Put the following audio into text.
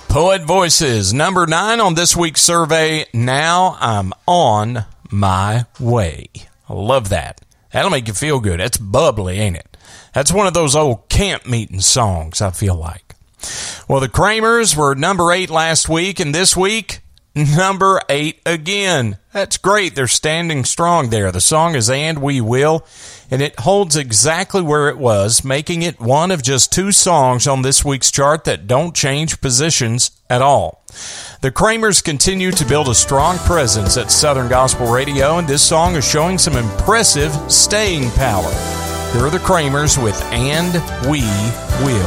Poet Voices, number 9 on this week's survey. Now I'm on my way. I love that. That'll make you feel good. That's bubbly, ain't it? That's one of those old camp meeting songs, I feel like. Well, the Kramers were number 8 last week, and this week, number 8 again. That's great. They're standing strong there. The song is And We Will, and it holds exactly where it was, making it one of just 2 songs on this week's chart that don't change positions at all. The Kramers continue to build a strong presence at Southern Gospel Radio, and this song is showing some impressive staying power. Here are the Kramers with And We Will.